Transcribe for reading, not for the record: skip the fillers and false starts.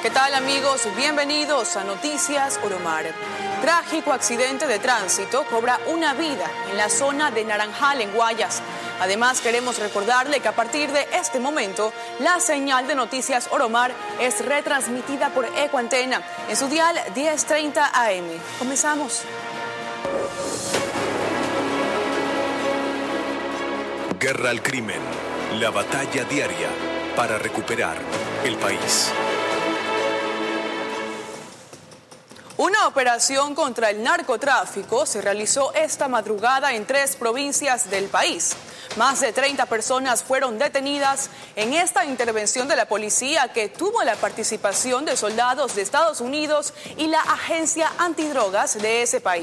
¿Qué tal, amigos? Bienvenidos a Noticias Oromar. Trágico accidente de tránsito cobra una vida en la zona de Naranjal, en Guayas. Además, queremos recordarle que a partir de este momento, la señal de Noticias Oromar es retransmitida por Ecoantena en su dial 1030 AM. Comenzamos. Guerra al crimen, la batalla diaria para recuperar el país. Una operación contra el narcotráfico se realizó esta madrugada en 3 provincias del país. Más de 30 personas fueron detenidas en esta intervención de la policía, que tuvo la participación de soldados de Estados Unidos y la Agencia Antidrogas de ese país.